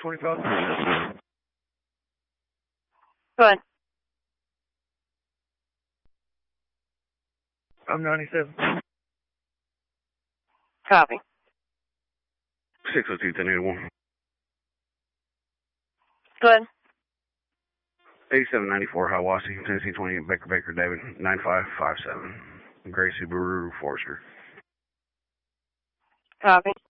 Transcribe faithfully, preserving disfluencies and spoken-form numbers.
twenty-five. Go ahead. I'm ninety-seven. Copy. six oh two, ten eighty-one. Go ahead. eighty-seven ninety-four, Hiawassee, Tennessee twenty-eight, Baker Baker, David, nine five five seven. Gray Subaru Forester. Copy.